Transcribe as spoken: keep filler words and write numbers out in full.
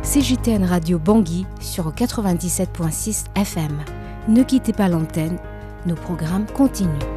C J T N Radio Bangui sur quatre-vingt-dix-sept virgule six F M. Ne quittez pas l'antenne, nos programmes continuent.